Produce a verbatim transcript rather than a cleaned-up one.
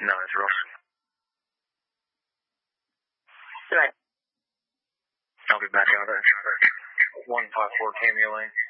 No, it's Ross. Right. I'll be back out at one five four Cameo Lane.